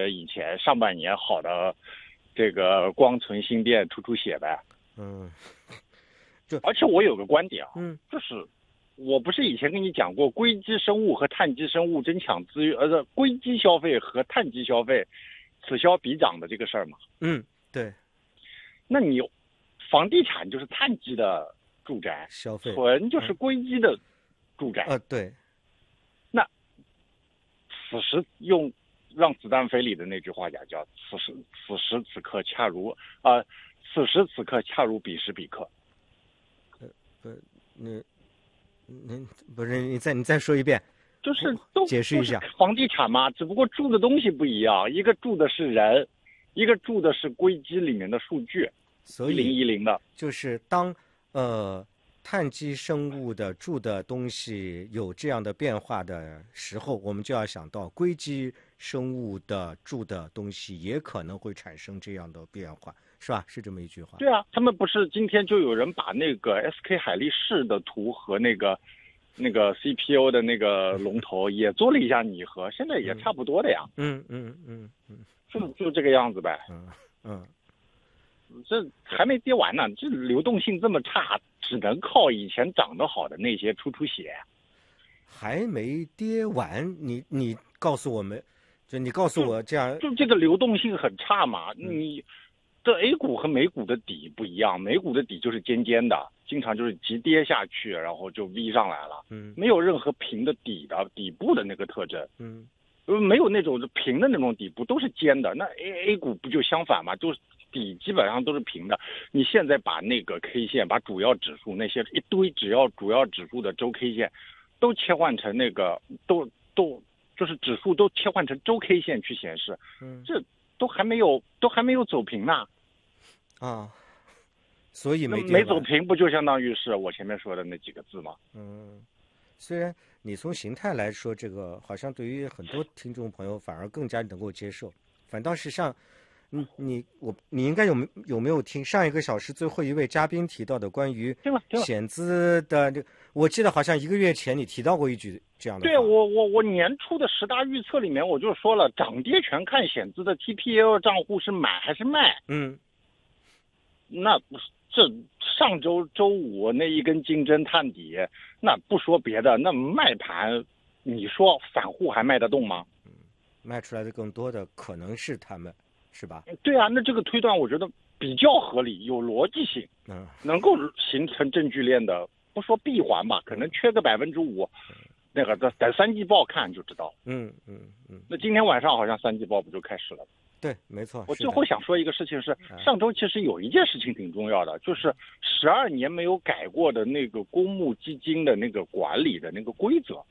着以前上半年好的这个光存新电出血呗。而且我有个观点啊，就是我不是以前跟你讲过硅基生物和碳基生物争抢资源，硅基消费和碳基消费此消彼长的这个事儿嘛？ 对。 那你房地产就是碳基的住宅， 消费纯就是硅基的住宅。 对。 那此时用让子弹飞里的那句话讲，叫此时此刻恰如此时此刻恰如彼时彼刻。 你再说一遍， 就是都解释一下。 房地产嘛，只不过住的东西不一样，一个住的是人，一个住的是硅基里面的数据， 所以 1010的。 就是当碳基生物的住的东西有这样的变化的时候，我们就要想到硅基生物的住的东西也可能会产生这样的变化，是吧？是这么一句话。 对啊，他们不是今天就有人把那个 SK 海力士的图和那个 CPU 的那个龙头也做了一下拟合，现在也差不多的呀。就这个样子呗。这还没跌完呢，这流动性这么差，只能靠以前涨得好的那些出血。 还没跌完，你告诉我们，你告诉我这样， 就这个流动性很差嘛。你这 A 股和美股的底不一样，美股的底就是尖尖的，经常就是急跌下去，然后就 V 上来了，没有任何平的底部的那个特征。没有那种平的那种底部，都是尖的。那 A 股不就相反嘛？就是底基本上都是平的。你现在把那个 K 线，把主要指数那些一堆主要指数的周 K 线，都切换成那个就是指数都切换成周 K 线去显示，这都还没有走平呢。 所以没走平，不就相当于是我前面说的那几个字吗？ 虽然你从形态来说，这个好像对于很多听众朋友反而更加能够接受，反倒是像你应该有没有听上一个小时最后一位嘉宾提到的关于险资的这个，我记得好像1个月前你提到过一句这样的话。 对，我年初的10大预测里面我就说了，涨跌全看险资的 TPL 账户是买还是卖。那这上周周五那一根金针探底，那不说别的，那卖盘，你说散户还卖得动吗？ 卖出来的更多的可能是他们，是吧？ 对啊，那这个推断我觉得比较合理，有逻辑性，能够形成证据链的，不说闭环吧，可能缺个5%，那个等3季报看就知道。那今天晚上好像3季报不就开始了？ 对，没错。 我最后想说一个事情是，上周其实有一件事情挺重要的，就是12年没有改过的那个公募基金的那个管理的那个规则。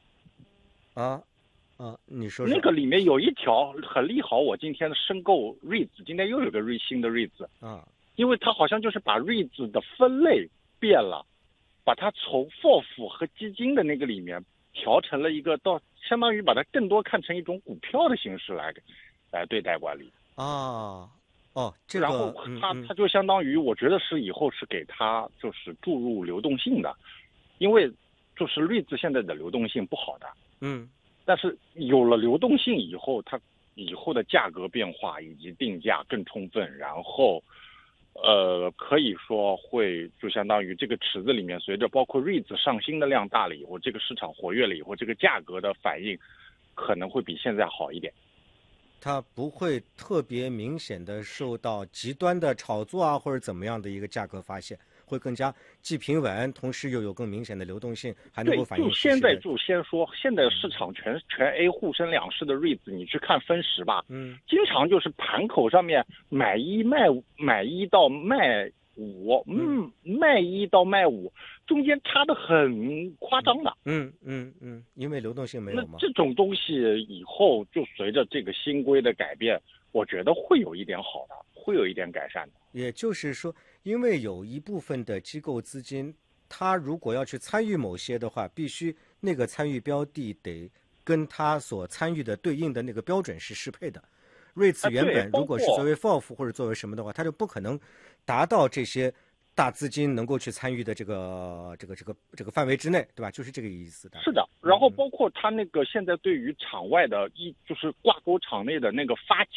你说那个里面有一条很利好我今天的申购 REITs， 今天又有个新的 REITs。因为它好像就是把 REITs 的分类变了，把它从 FOF 和基金的那个里面调成了一个相当于把它更多看成一种股票的形式来对待管理。 这个， 然后它就相当于，我觉得是以后是给它就是注入流动性的，因为就是 REITs 现在的流动性不好的，但是有了流动性以后，它以后的价格变化以及定价更充分，然后可以说会就相当于这个池子里面，随着包括 REITs 上新的量大了以后，这个市场活跃了以后，这个价格的反应可能会比现在好一点。 它不会特别明显的受到极端的炒作啊，或者怎么样的一个价格发现，会更加既平稳，同时又有更明显的流动性，还能够反映。 对，就现在就先说，现在市场全 A 沪深两市的 REITs， 你去看分时吧，经常就是盘口上面买一到卖5，卖1到卖5，中间差得很夸张的。 因为流动性没有嘛。 那这种东西以后就随着这个新规的改变，我觉得会有一点好的，会有一点改善的。 也就是说，因为有一部分的机构资金，它如果要去参与某些的话，必须那个参与标的得跟它所参与的对应的那个标准是适配的。REITs 原本如果是作为 FOF 或者作为什么的话，它就不可能达到这些大资金能够去参与的这个范围之内，对吧？就是这个意思的。 是的，然后包括它那个现在对于场外的就是挂钩场内的那个发